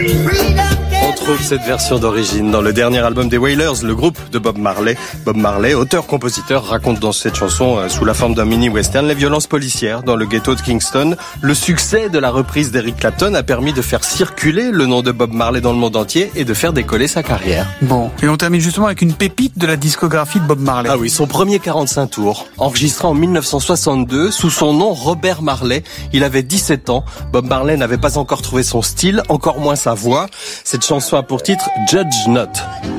On trouve cette version d'origine dans le dernier album des Wailers, le groupe de Bob Marley. Bob Marley, auteur-compositeur, raconte dans cette chanson, sous la forme d'un mini-western, les violences policières dans le ghetto de Kingston. Le succès de la reprise d'Eric Clapton a permis de faire circuler le nom de Bob Marley dans le monde entier et de faire décoller sa carrière. Bon, et on termine justement avec une pépite de la discographie de Bob Marley. Ah oui, son premier 45 tours, enregistré en 1962 sous son nom Robert Marley. Il avait 17 ans. Bob Marley n'avait pas encore trouvé son style, encore moins sa voix. Cette chanson a pour titre Judge Not.